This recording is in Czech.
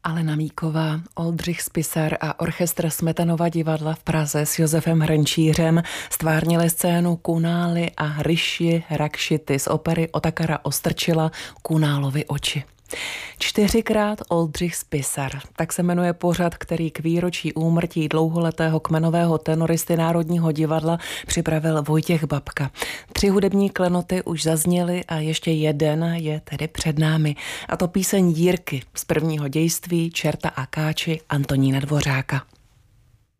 Alena Míková, Oldřich Spisar a orchestr Smetanova divadla v Praze s Josefem Hrnčířem stvárnili scénu Kunály a Rishi Rakšity z opery Otakara Ostrčila Kunálovy oči. 4krát Oldřich Spisar, tak se jmenuje pořad, který k výročí úmrtí dlouholetého kmenového tenoristy Národního divadla připravil Vojtěch Babka. 3 hudební klenoty už zazněly a ještě jeden je tedy před námi. A to píseň Jírky z prvního dějství Čerta a Káči Antonína Dvořáka.